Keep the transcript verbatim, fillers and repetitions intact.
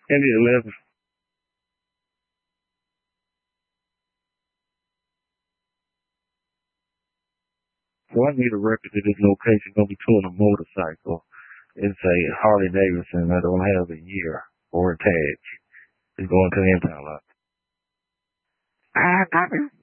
Indy eleven. So I need a record at this location. Gonna be touring a motorcycle. It's a Harley Davidson. I don't have a year or a tag. It's going to the impound lot. I got it.